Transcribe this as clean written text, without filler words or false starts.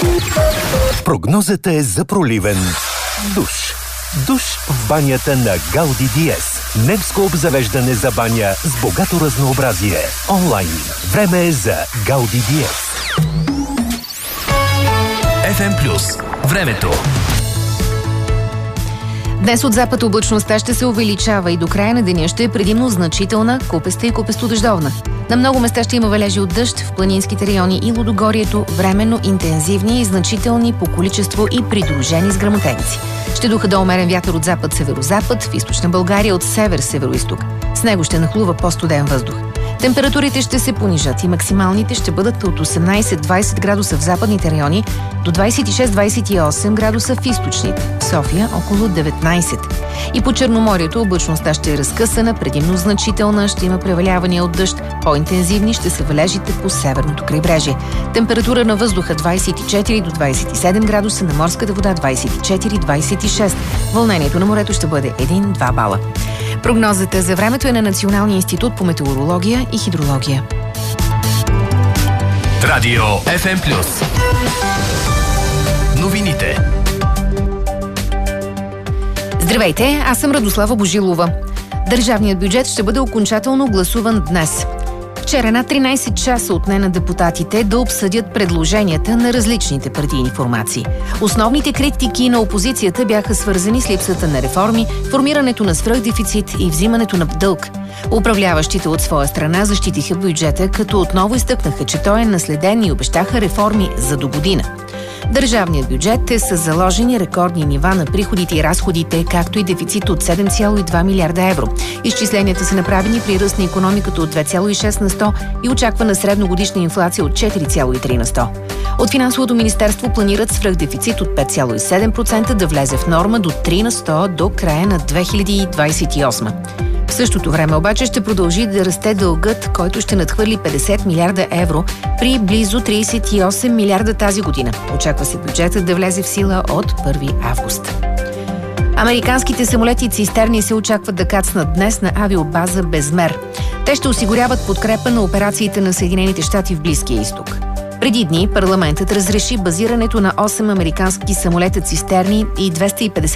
Прогнозата е за проливен душ. Душ в банята на Гауди Диез. Немско обзавеждане за баня с богато разнообразие. Онлайн. Време е за Гауди Диез. FM+. Времето. Днес от запад облачността ще се увеличава и до края на деня ще е предимно значителна, купеста и купестодъждовна. На много места ще има валежи от дъжд в планинските райони и Лудогорието, временно интензивни и значителни по количество и придружени с гръмотевици. Ще духа до умерен вятър от запад-северозапад, в източна България от север-североизток. С него ще нахлува по-студен въздух. Температурите ще се понижат и максималните ще бъдат от 18-20 градуса в западните райони до 26-28 градуса в източните. В София около 19. И по Черноморието облачността ще е разкъсана, предимно значителна, ще има превалявания от дъжд, по-интензивни ще са валежите по северното крайбрежие. Температура на въздуха 24 до 27 градуса, на морската вода 24-26. Вълнението на морето ще бъде 1-2 бала. Прогнозата за времето е на Националния институт по метеорология и хидрология. Радио FM+. Новините. Здравейте, аз съм Радослава Божилова. Държавният бюджет ще бъде окончателно гласуван днес. Вчера над 13 часа отне на депутатите да обсъдят предложенията на различните партийни формации. Основните критики на опозицията бяха свързани с липсата на реформи, формирането на свръхдефицит и взимането на дълг. Управляващите от своя страна защитиха бюджета, като отново изтъкнаха, че той е наследен и обещаха реформи за до година. Държавният бюджет е с заложени рекордни нива на приходите и разходите, както и дефицит от 7,2 милиарда евро. Изчисленията са направени при ръст на икономиката от 2,6 на 100 и очаквана средногодишна инфлация от 4,3 на 100. От Финансовото министерство планират свръхдефицит от 5,7% да влезе в норма до 3 на 100 до края на 2028. В същото време обаче ще продължи да расте дългът, който ще надхвърли 50 милиарда евро при близо 38 милиарда тази година. Очаква се бюджетът да влезе в сила от 1 август. Американските самолети цистерни се очакват да кацнат днес на авиобаза Безмер. Те ще осигуряват подкрепа на операциите на Съединените щати в Близкия изток. Преди дни парламентът разреши базирането на 8 американски самолета цистерни и 250